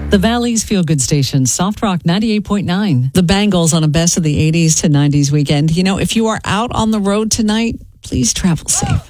The Valley's Feel Good Station, Soft Rock 98.9. The Bangles on a best of the 80s to 90s weekend. You know, if you are out on the road tonight, please travel safe.